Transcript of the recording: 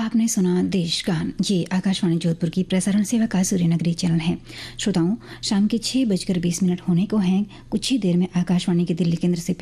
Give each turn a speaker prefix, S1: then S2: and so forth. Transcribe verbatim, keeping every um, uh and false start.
S1: आपने सुना देश गान। ये आकाशवाणी जोधपुर की प्रसारण सेवा का सूर्यनगरी चैनल है। श्रोताओं, शाम के छह बजकर बीस मिनट होने को हैं। कुछ ही देर में आकाशवाणी के दिल्ली केंद्र से